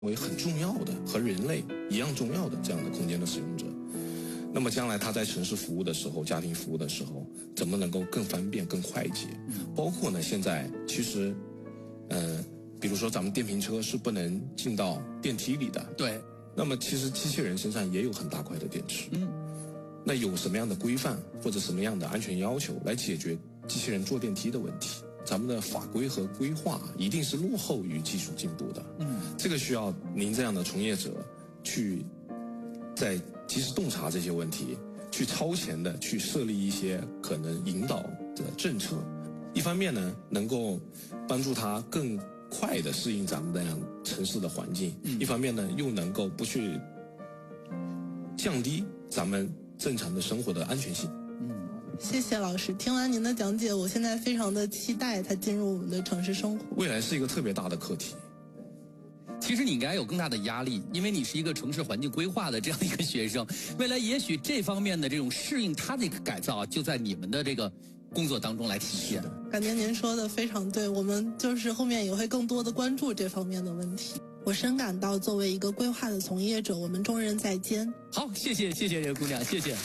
为很重要的和人类一样重要的这样的空间的使用者。那么将来他在城市服务的时候，家庭服务的时候，怎么能够更方便、更快捷？包括呢，现在其实，比如说咱们电瓶车是不能进到电梯里的。 对。 那么其实机器人身上也有很大块的电池。那有什么样的规范或者什么样的安全要求来解决机器人坐电梯的问题？咱们的法规和规划一定是落后于技术进步的。这个需要您这样的从业者去在及时洞察这些问题，去超前的去设立一些可能引导的政策。一方面呢，能够帮助他更快的适应咱们这样城市的环境；一方面呢，又能够不去降低咱们正常的生活的安全性。 谢谢老师，听完您的讲解，我现在非常的期待它进入我们的城市生活。 未来是一个特别大的课题。 其实你应该有更大的压力，因为你是一个城市环境规划的这样一个学生，未来也许这方面的这种适应它的一个改造，就在你们的这个工作当中来体现。 感觉您说的非常对，我们就是后面也会更多的关注这方面的问题。我深感到作为一个规划的从业者，我们重任在肩。 好，谢谢这个姑娘，谢谢。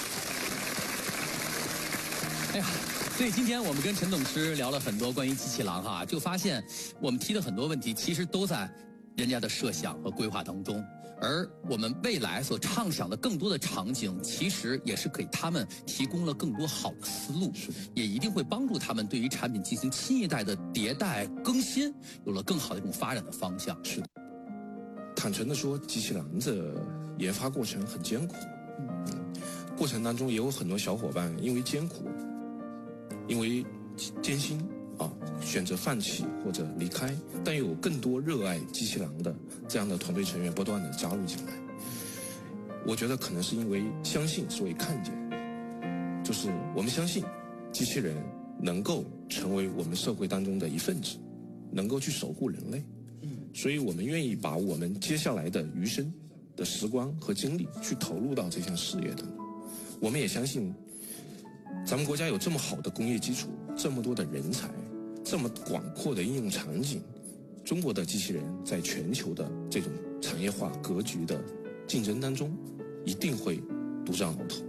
哎呀，所以今天我们跟陈董师聊了很多关于机器狼哈，就发现我们提的很多问题其实都在人家的设想和规划当中，而我们未来所畅想的更多的场景，其实也是给他们提供了更多好的思路，也一定会帮助他们对于产品进行新一代的迭代更新，有了更好的一种发展的方向。 是的，坦诚的说，机器狼的研发过程很艰苦，过程当中也有很多小伙伴因为艰苦，因为艰辛选择放弃或者离开，但有更多热爱机器狼的这样的团队成员不断的加入进来。我觉得可能是因为相信，所以看见，就是我们相信机器人能够成为我们社会当中的一份子，能够去守护人类。所以我们愿意把我们接下来的余生的时光和精力去投入到这项事业当中。我们也相信咱们国家有这么好的工业基础，这么多的人才，这么广阔的应用场景，中国的机器人在全球的这种产业化格局的竞争当中，一定会独占鳌头。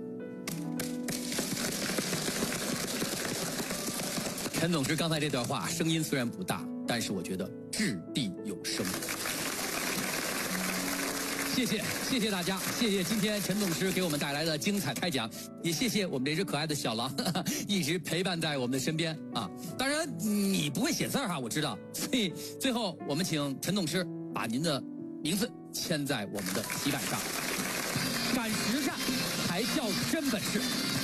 陈董事刚才这段话声音虽然不大，但是我觉得掷地有声。谢谢大家，谢谢今天陈董事给我们带来的精彩开讲，也谢谢我们这只可爱的小狼一直陪伴在我们的身边啊。当然你不会写字哈，我知道，所以最后我们请陈董事把您的名字签在我们的题板上。赶时尚才叫真本事。